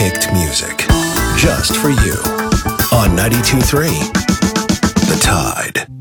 hand-picked music. Just for you. On 92.3 The Tide.